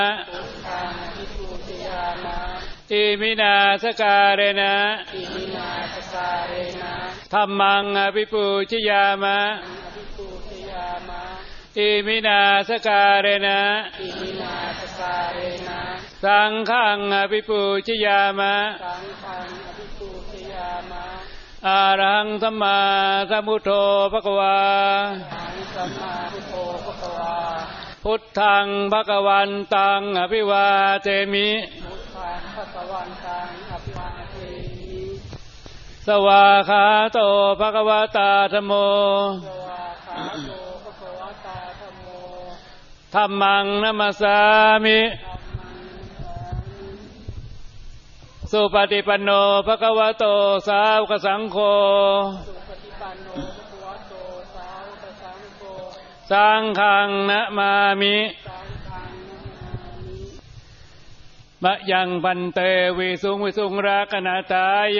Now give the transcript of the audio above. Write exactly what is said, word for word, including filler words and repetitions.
อิมินาสการเรนะธัมมังอภิปูชยามะอิมินาสการเรนะสังฆังอภิปูชยามะอะระหังสัมมาสัมพุทโธภควาพุทธังภวันตังอภิวาเทมิสวาขาโตภควตาธัมโมธัมมังนัมมัสสามิสุปฏิปันโนภควโตสาวกสังโฆสังฆังนะมามิมะยังพันเตวิสุงวิสุงรักนาตาย